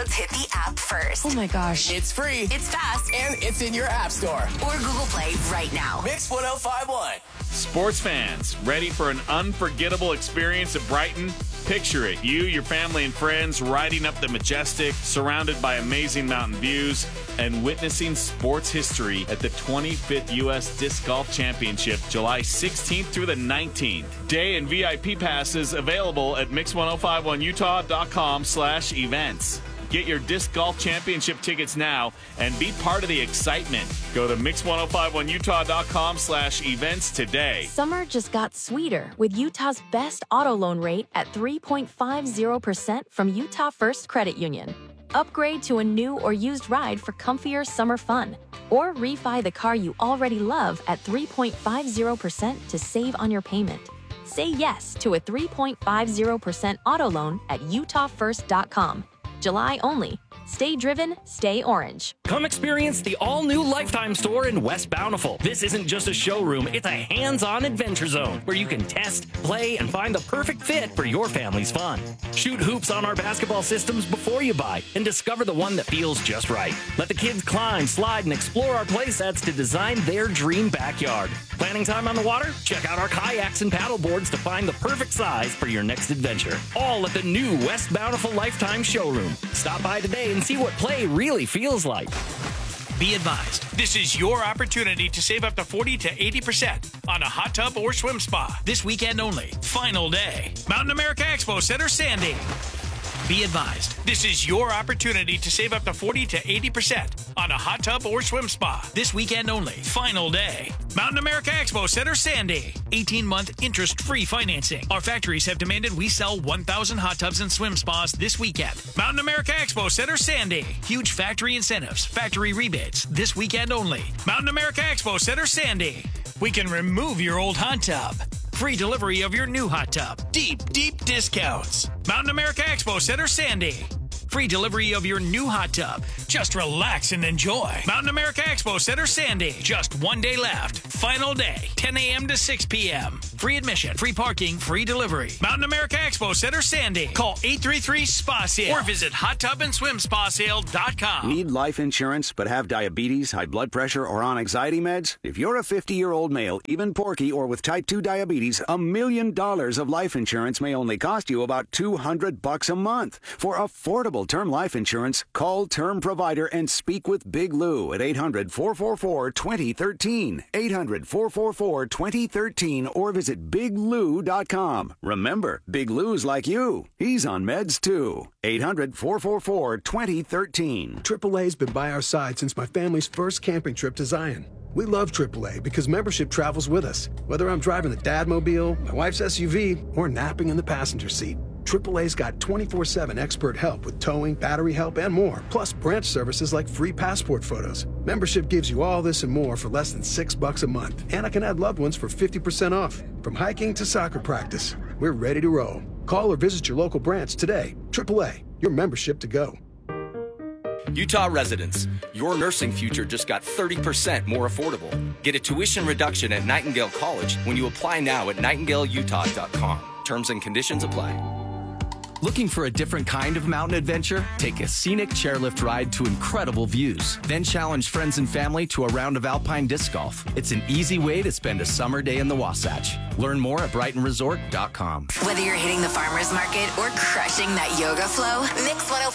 downloads hit the app first. Oh my gosh. It's free. It's fast. And it's in your app store. Or Google Play right now. Mix 1051. Sports fans, ready for an unforgettable experience at Brighton? Picture it. You, your family, and friends riding up the Majestic, surrounded by amazing mountain views, and witnessing sports history at the 25th U.S. Disc Golf Championship, July 16th through the 19th. Day and VIP passes available at mix1051utah.com/events. Get your Disc Golf Championship tickets now and be part of the excitement. Go to mix1051utah.com/events today. Summer just got sweeter with Utah's best auto loan rate at 3.50% from Utah First Credit Union. Upgrade to a new or used ride for comfier summer fun. Or refi the car you already love at 3.50% to save on your payment. Say yes to a 3.50% auto loan at utahfirst.com. July only. Stay driven, stay orange. Come experience the all-new Lifetime store in West Bountiful. This isn't just a showroom, it's a hands-on adventure zone where you can test, play, and find the perfect fit for your family's fun. Shoot hoops on our basketball systems before you buy and discover the one that feels just right. Let the kids climb, slide, and explore our play sets to design their dream backyard. Planning time on the water? Check out our kayaks and paddle boards to find the perfect size for your next adventure. All at the new West Bountiful Lifetime showroom. Stop by today and see what play really feels like. Be advised, this is your opportunity to save up to 40 to 80% on a hot tub or swim spa. This weekend only. Final day. Mountain America Expo Center, Sandy. Be advised, this is your opportunity to save up to 40 to 80% on a hot tub or swim spa. This weekend only. Final day. Mountain America Expo Center, Sandy. 18-month interest-free financing. Our factories have demanded we sell 1,000 hot tubs and swim spas this weekend. Mountain America Expo Center, Sandy. Huge factory incentives, factory rebates. This weekend only. Mountain America Expo Center, Sandy. We can remove your old hot tub. Free delivery of your new hot tub. Deep, deep discounts. Mountain America Expo Center, Sandy. Free delivery of your new hot tub. Just relax and enjoy. Mountain America Expo Center, Sandy. Just one day left. Final day, 10 a.m. to 6 p.m. Free admission, free parking, free delivery. Mountain America Expo Center, Sandy. Call 833-SPA-SALE or visit hottubandSwimSpaSale.com. Need life insurance but have diabetes, high blood pressure, or on anxiety meds? If you're a 50-year-old male, even porky, or with type 2 diabetes, $1 million of life insurance may only cost you about $200 a month. For affordable term life insurance, call Term Provider and speak with Big Lou at 800-444-2013. 800-444-2013 or visit biglou.com. Remember, Big Lou's like you. He's on meds too. 800-444-2013. AAA's been by our side since my family's first camping trip to Zion. We love AAA because membership travels with us, whether I'm driving the Dadmobile, my wife's SUV, or napping in the passenger seat. AAA's got 24/7 expert help with towing, battery help, and more, plus branch services like free passport photos. Membership gives you all this and more for less than $6 a month, and I can add loved ones for 50% off. From hiking to soccer practice, we're ready to roll. Call or visit your local branch today. AAA, your membership to go. Utah residents, your nursing future just got 30% more affordable. Get a tuition reduction at Nightingale College when you apply now at nightingaleutah.com. Terms and conditions apply. Looking for a different kind of mountain adventure? Take a scenic chairlift ride to incredible views. Then challenge friends and family to a round of alpine disc golf. It's an easy way to spend a summer day in the Wasatch. Learn more at BrightonResort.com. Whether you're hitting the farmer's market or crushing that yoga flow, Mix